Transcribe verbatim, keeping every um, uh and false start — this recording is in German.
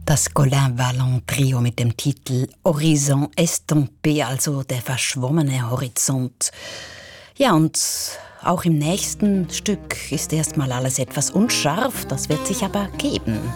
Das Colin-Vallon-Trio mit dem Titel Horizon estompé, also der verschwommene Horizont. Ja, und auch im nächsten Stück ist erstmal alles etwas unscharf, das wird sich aber geben.